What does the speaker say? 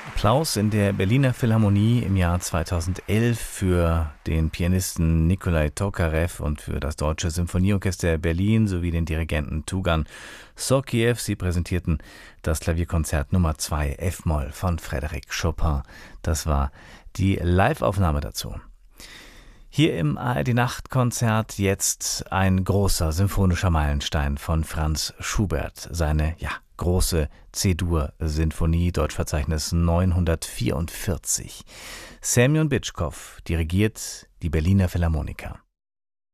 Applaus in der Berliner Philharmonie im Jahr 2011 für den Pianisten Nikolai Tokarev und für das Deutsche Symphonieorchester Berlin sowie den Dirigenten Tugan Sokhiev. Sie präsentierten das Klavierkonzert Nummer 2 F-Moll von Frédéric Chopin. Das war die Live-Aufnahme dazu. Hier im ARD-Nachtkonzert jetzt ein großer symphonischer Meilenstein von Franz Schubert. Seine, große C-Dur-Sinfonie, Deutschverzeichnis 944. Semjon Bitschkow dirigiert die Berliner Philharmoniker.